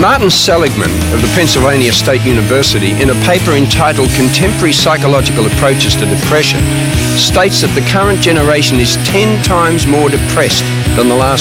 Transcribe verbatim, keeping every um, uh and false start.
Martin Seligman of the Pennsylvania State University, in a paper entitled Contemporary Psychological Approaches to Depression, states that the current generation is ten times more depressed than the last